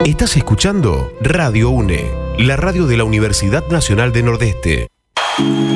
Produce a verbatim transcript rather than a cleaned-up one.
Estás escuchando Radio UNE, la radio de la Universidad Nacional de Nordeste.